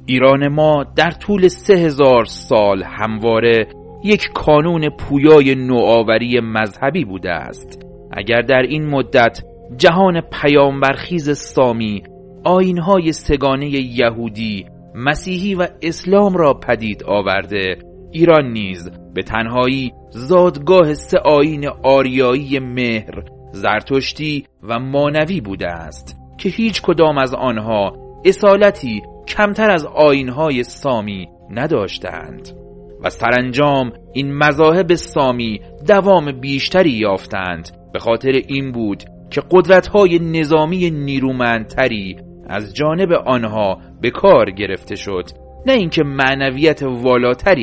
ایران ما در طول 3000 سال همواره یک کانون پویای نوآوری مذهبی بوده است. اگر در این مدت جهان پیامبرخیز سامی آیین‌های سگانه یهودی، مسیحی و اسلام را پدید آورده، ایران نیز به تنهایی زادگاه 3 آیین آریایی مهر، زرتشتی و مانوی بوده است که هیچ کدام از آنها اصالتی کمتر از آیین‌های سامی نداشتند و سرانجام این مذاهب سامی دوام بیشتری یافتند. به خاطر این بود که قدرت‌های نظامی نیرومندتری از جانب آنها به کار گرفته شد، نه اینکه معنویت والاتری